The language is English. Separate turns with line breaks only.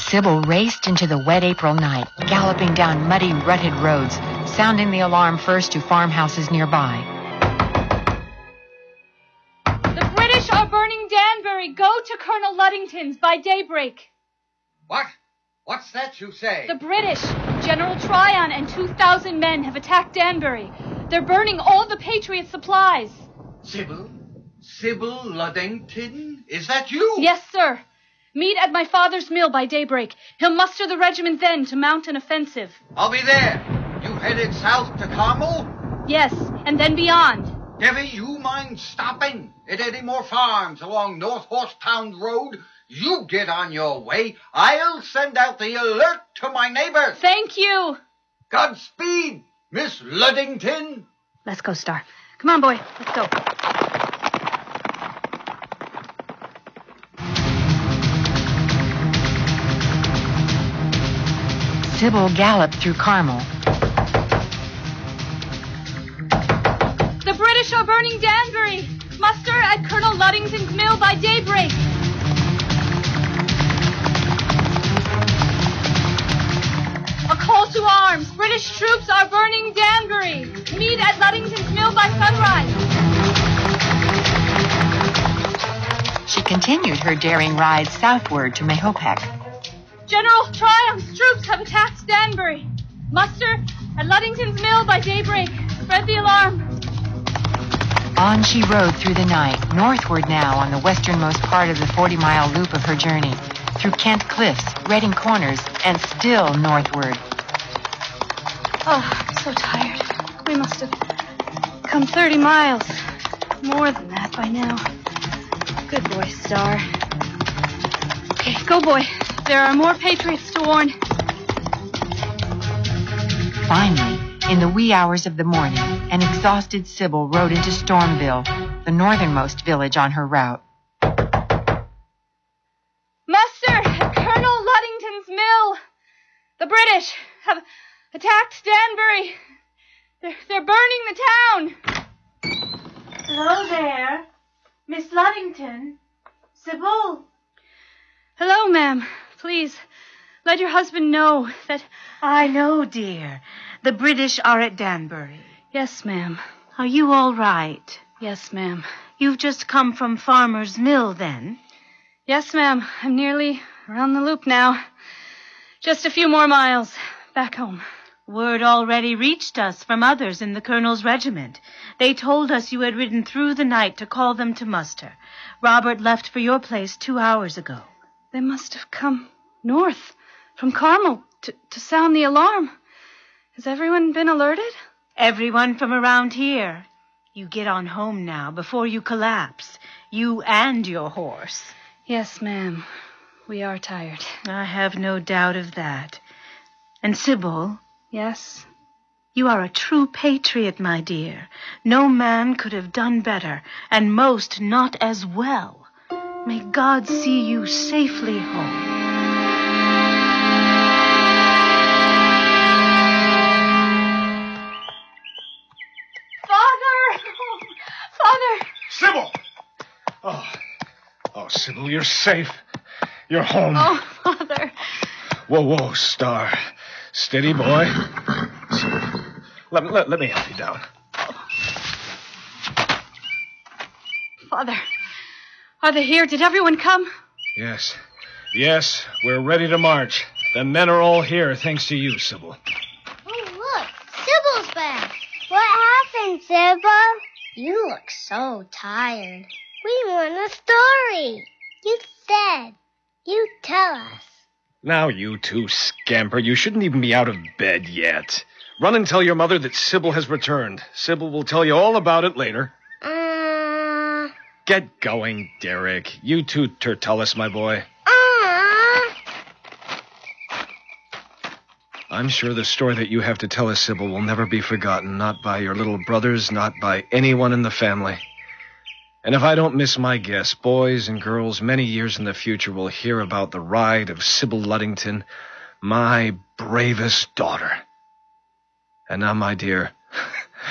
Sybil raced into the wet April night, galloping down muddy, rutted roads, sounding the alarm first to farmhouses nearby.
The British are burning Danbury. Go to Colonel Luddington's by daybreak.
What? What's that you say?
The British, General Tryon and 2,000 men have attacked Danbury. They're burning all the Patriot supplies.
Sybil? Sybil Luddington? Is that you?
Yes, sir. Meet at my father's mill by daybreak. He'll muster the regiment then to mount an offensive.
I'll be there. You headed south to Carmel?
Yes, and then beyond.
Debbie, you mind stopping at any more farms along North Horsepound Road? You get on your way. I'll send out the alert to my neighbors.
Thank you.
Godspeed, Miss Luddington.
Let's go, Star. Come on, boy. Let's go.
Sybil galloped through Carmel.
The British are burning Danbury. Muster at Colonel Luddington's mill by daybreak. A call to arms. British troops are burning Danbury. Meet at Luddington's mill by sunrise.
She continued her daring ride southward to Mahopek.
General Tryon's troops have attacked Danbury. Muster at Luddington's mill by daybreak. Spread the alarm.
On she rode through the night, northward now on the westernmost part of the 40-mile loop of her journey, through Kent Cliffs, Reading Corners, and still northward.
Oh, I'm so tired. We must have come 30 miles. More than that by now. Good boy, Star. Okay, go, boy. There are more Patriots to warn.
Finally, in the wee hours of the morning, an exhausted Sybil rode into Stormville, the northernmost village on her route.
Muster at Colonel Luddington's mill. The British have attacked Danbury. They're burning the town.
Hello there. Miss Luddington. Sybil.
Hello, ma'am. Please, let your husband know that...
I know, dear. The British are at Danbury.
Yes, ma'am.
Are you all right?
Yes, ma'am.
You've just come from Farmer's Mill, then?
Yes, ma'am. I'm nearly around the loop now. Just a few more miles. Back home.
Word already reached us from others in the Colonel's regiment. They told us you had ridden through the night to call them to muster. Robert left for your place 2 hours ago.
They must have come north from Carmel to sound the alarm. Has everyone been alerted?
Everyone from around here. You get on home now before you collapse. You and your horse.
Yes, ma'am. We are tired.
I have no doubt of that. And Sybil?
Yes?
You are a true patriot, my dear. No man could have done better, and most not as well. May God see you safely home.
Father!
Sybil! Oh, Sybil, you're safe. You're home.
Oh, Father.
Whoa, Star. Steady, boy. Let me help you down.
Father, are they here? Did everyone come?
Yes, we're ready to march. The men are all here, thanks to you, Sybil.
Oh, look, Sybil's back. What happened, Sybil? You look so tired. We want a story. You said. You tell us.
Now, you two scamper. You shouldn't even be out of bed yet. Run and tell your mother that Sybil has returned. Sybil will tell you all about it later. Get going, Derek. You too, Tertullus, my boy. I'm sure the story that you have to tell us, Sybil, will never be forgotten. Not by your little brothers, not by anyone in the family. And if I don't miss my guess, boys and girls many years in the future will hear about the ride of Sybil Luddington, my bravest daughter. And now, my dear,